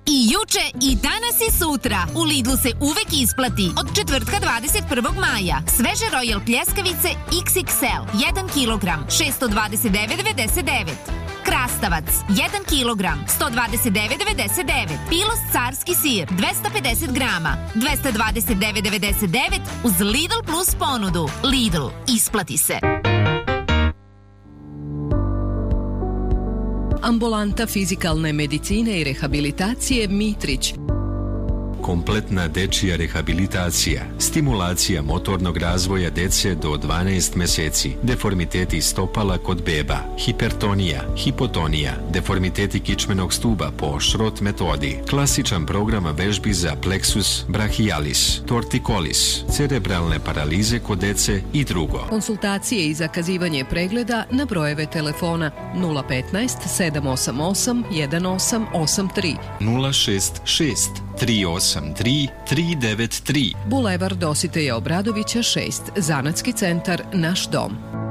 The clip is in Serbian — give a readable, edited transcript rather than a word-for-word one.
I juče, i danas i sutra. U Lidlu se uvek isplati. Od četvrtka 21. maja. Sveže Royal pljeskavice XXL 1 kg 629,99. Krastavac 1 kg 129,99. Pilos carski sir 250 grama 229,99 uz Lidl Plus ponudu. Lidl, isplati se. Ambulanta fizikalne medicine i rehabilitacije Mitrić. Kompletna dečija rehabilitacija, stimulacija motornog razvoja dece do 12 meseci, deformiteti stopala kod beba, hipertonija, hipotonija, deformiteti kičmenog stuba po Šrot metodi, klasičan program vežbi za plexus brachialis, torticollis, cerebralne paralize kod dece i drugo. Konsultacije i zakazivanje pregleda na brojeve telefona 015 788 1883 066 383 393. Bulevar Dositeja Obradovića 6, Zanatski centar Naš dom.